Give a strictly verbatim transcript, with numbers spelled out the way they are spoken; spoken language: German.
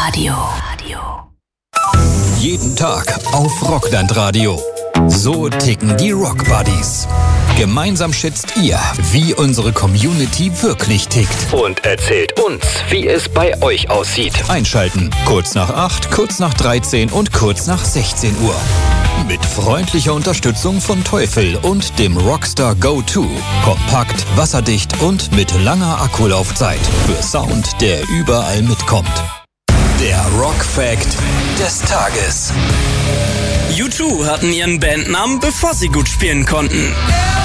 Radio. Jeden Tag auf Rockland Radio. So ticken die Rock Buddies. Gemeinsam schätzt ihr, wie unsere Community wirklich tickt. Und erzählt uns, wie es bei euch aussieht. Einschalten. Kurz nach acht, kurz nach dreizehn und kurz nach sechzehn Uhr. Mit freundlicher Unterstützung von Teufel und dem Rockstar Go zwei. Kompakt, wasserdicht und mit langer Akkulaufzeit. Für Sound, der überall mitkommt. Der Rock Fact des Tages. U zwei hatten ihren Bandnamen, bevor sie gut spielen konnten.